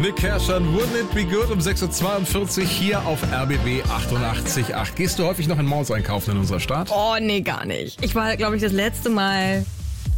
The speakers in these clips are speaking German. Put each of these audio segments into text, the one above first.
Nick Kershaw, Wouldn't It Be Good um 6.42 Uhr hier auf RBB 88.8. Gehst du häufig noch in Malls einkaufen in unserer Stadt? Oh, nee, gar nicht. Ich war, glaube ich, das letzte Mal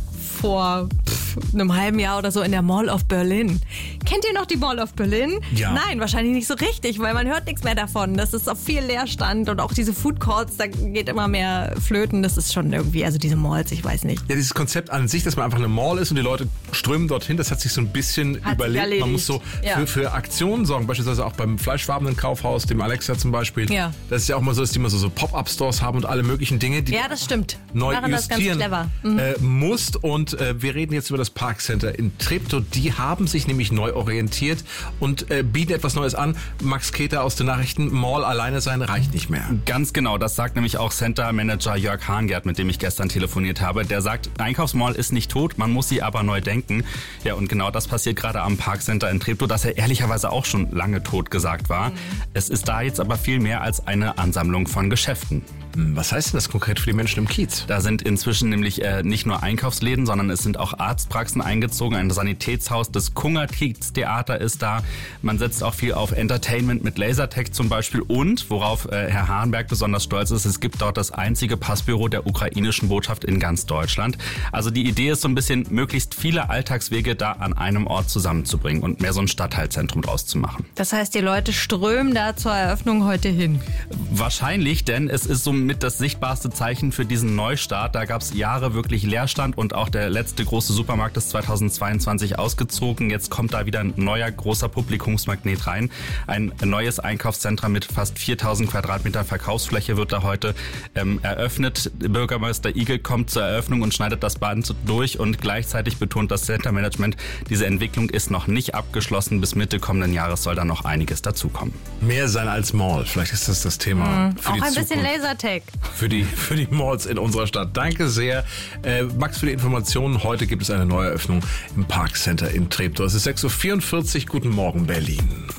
vor einem halben Jahr oder so in der Mall of Berlin. Kennt ihr noch die Mall of Berlin? Ja. Nein, wahrscheinlich nicht so richtig, weil man hört nichts mehr davon. Das ist auf viel Leerstand und auch diese Food Courts, da geht immer mehr flöten. Das ist schon irgendwie, also diese Malls, ich weiß nicht. Ja, dieses Konzept an sich, dass man einfach eine Mall ist und die Leute strömen dorthin, das hat sich so ein bisschen überlegt. Man muss so für Aktionen sorgen, beispielsweise auch beim fleischfarbenen Kaufhaus, dem Alexa zum Beispiel. Ja. Das ist ja auch mal so, dass die immer so Pop-Up-Stores haben und alle möglichen Dinge, die Ja, das stimmt. neu Machen das ganz justieren clever. musst. Und wir reden jetzt über das Parkcenter in Treptow. Die haben sich nämlich neu orientiert und bieten etwas Neues an. Max Keter aus den Nachrichten, Mall alleine sein reicht nicht mehr. Ganz genau, das sagt nämlich auch Center-Manager Jörg Hahngert, mit dem ich gestern telefoniert habe. Der sagt, Einkaufsmall ist nicht tot, man muss sie aber neu denken. Ja, und genau das passiert gerade am Parkcenter in Treptow, das ja ehrlicherweise auch schon lange tot gesagt war. Es ist da jetzt aber viel mehr als eine Ansammlung von Geschäften. Was heißt denn das konkret für die Menschen im Kiez? Da sind inzwischen nämlich nicht nur Einkaufsläden, sondern es sind auch Arztpraxen eingezogen, ein Sanitätshaus, das Kungertheater ist da. Man setzt auch viel auf Entertainment mit Lasertag zum Beispiel und, worauf Herr Hahnberg besonders stolz ist, es gibt dort das einzige Passbüro der ukrainischen Botschaft in ganz Deutschland. Also die Idee ist so ein bisschen, möglichst viele Alltagswege da an einem Ort zusammenzubringen und mehr so ein Stadtteilzentrum draus zu machen. Das heißt, die Leute strömen da zur Eröffnung heute hin. Wahrscheinlich, denn es ist somit das sichtbarste Zeichen für diesen Neustart. Da gab es Jahre wirklich Leerstand und auch der letzte große Supermarkt ist 2022 ausgezogen. Jetzt kommt da wieder ein neuer großer Publikumsmagnet rein. Ein neues Einkaufszentrum mit fast 4000 Quadratmeter Verkaufsfläche wird da heute eröffnet. Bürgermeister Igel kommt zur Eröffnung und schneidet das Band durch und gleichzeitig betont das Center Management, diese Entwicklung ist noch nicht abgeschlossen. Bis Mitte kommenden Jahres soll da noch einiges dazukommen. Mehr sein als Mall. Vielleicht ist das Thema für Auch die ein Zukunft. bisschen Lasertag. Für die Malls in unserer Stadt. Danke sehr, Max, für die Informationen. Heute gibt es eine Neueröffnung im Parkcenter in Treptow. Es ist 6.44 Uhr. Guten Morgen, Berlin.